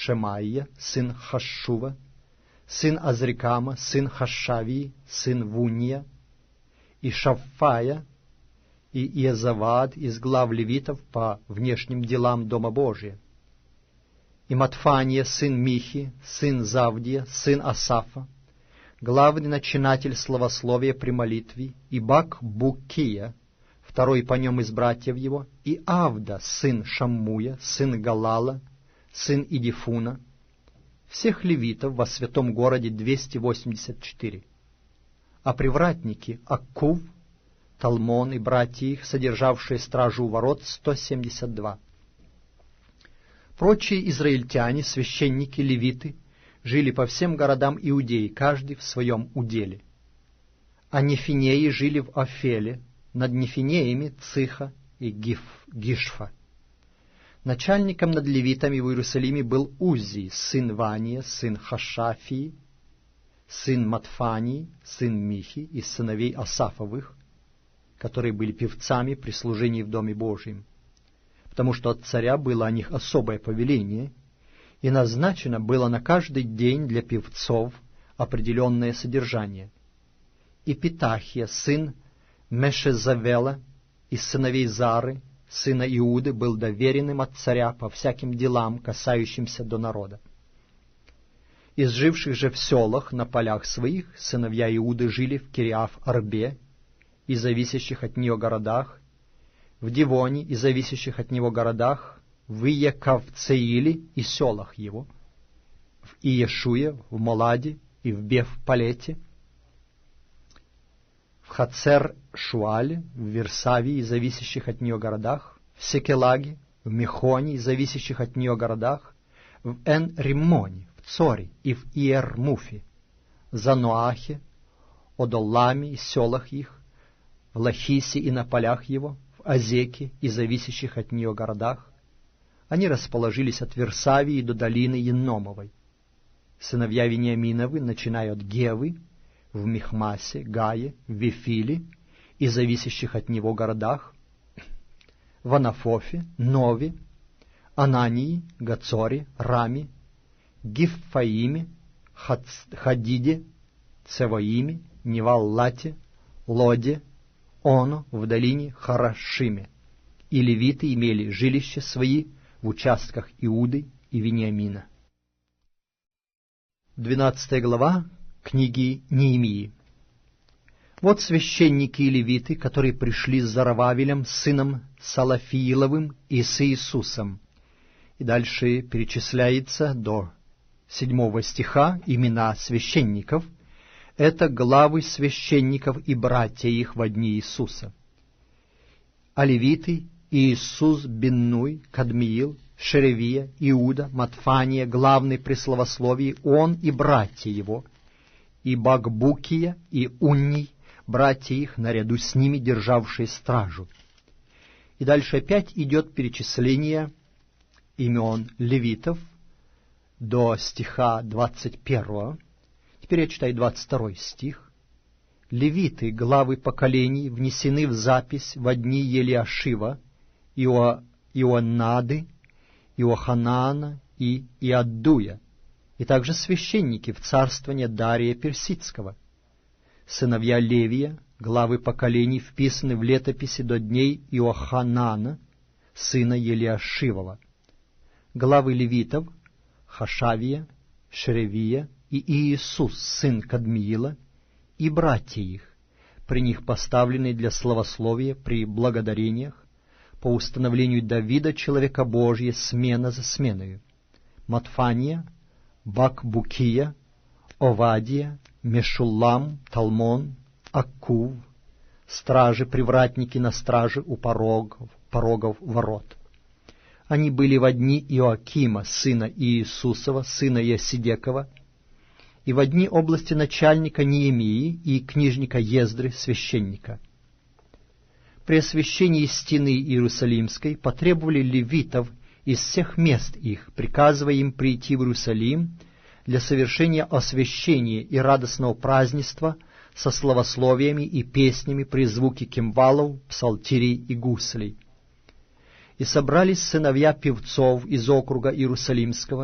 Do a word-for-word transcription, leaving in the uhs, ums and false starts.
Шемаия, сын Хашшува, сын Азрикама, сын Хашавии, сын Вуния, и Шаффая, и Иезавад из глав левитов по внешним делам Дома Божия, и Матфания, сын Михи, сын Завдия, сын Асафа, главный начинатель словословия при молитве, и Бак-Букия, второй по нем из братьев его, и Авда, сын Шаммуя, сын Галала, сын Идифуна, всех левитов во святом городе двести восемьдесят четыре, а привратники Аккув, Талмон и братья их, содержавшие стражу у ворот, сто семьдесят два. Прочие израильтяне, священники, левиты, жили по всем городам Иудеи, каждый в своем уделе. А нефинеи жили в Афеле, над нефинеями Циха и Гиф, Гишфа. Начальником над левитами в Иерусалиме был Узи, сын Вания, сын Хашафии, сын Матфании, сын Михи, из сыновей Асафовых, которые были певцами при служении в Доме Божьем, потому что от царя было о них особое повеление, и назначено было на каждый день для певцов определенное содержание. И Питахия, сын Мешезавела, из сыновей Зары, сына Иуды, был доверенным от царя по всяким делам, касающимся до народа. Из живших же в селах на полях своих сыновья Иуды жили в Кириаф-Арбе и зависящих от нее городах, в Дивоне и зависящих от него городах, в Иекавцеиле и селах его, в Иешуе, в Моладе и в Бев-Палете, в Хацер-Шуале, в Версавии и зависящих от нее городах, в Секелаге, в Мехоне и зависящих от нее городах, в Эн-Риммоне, в Цоре и в Иер-Муфе, в Зануахе, Одолламе и селах их, в Лахисе и на полях его, в Азеке и зависящих от нее городах. Они расположились от Версавии до долины Енномовой. Сыновья Вениаминовы, начиная от Гевы, в Михмасе, Гае, в Вифиле и зависящих от него городах, в Анафофе, Нове, Анании, Гацоре, Раме, Гиффаиме, Хадиде, Цеваиме, Неваллате, Лоде, Оно, в долине Харашиме. И левиты имели жилища свои в участках Иуды и Вениамина. Двенадцатая глава книги Неемии. Вот священники и левиты, которые пришли с Зарававелем, сыном Салафииловым, и с Иисусом. И дальше перечисляется до седьмого стиха имена священников. Это главы священников и братья их во дни Иисуса. А левиты — Иисус, Биннуй, Кадмиил, Шеревия, Иуда, Матфания, главный при словословии, он и братья его, и Бакбукия, и Унний, братья их, наряду с ними державшие стражу. И дальше опять идет перечисление имен левитов до стиха двадцать первого. Теперь я читаю двадцать второй стих. «Левиты, главы поколений, внесены в запись во дни Елиашива, Ио... Ионады, Иоханана и Иаддуя, и также священники в царствование Дария Персидского. Сыновья Левия, главы поколений, вписаны в летописи до дней Иоханана, сына Елиашивова. Главы левитов — Хашавия, Шеревия и Иисус, сын Кадмиила, и братья их, при них поставленные для славословия при благодарениях, по установлению Давида, человека Божия, смена за сменою. Матфания, Бакбукия, Овадия, Мешуллам, Талмон, Аккув, стражи-привратники на страже у порогов, порогов ворот. Они были во дни Иоакима, сына Иисусова, сына Есидекова, и во дни области начальника Неемии и книжника Ездры, священника. При освящении стены Иерусалимской потребовали левитов из всех мест их, приказывая им прийти в Иерусалим для совершения освящения и радостного празднества со славословиями и песнями при звуке кимвалов, псалтирей и гуслей. И собрались сыновья певцов из округа Иерусалимского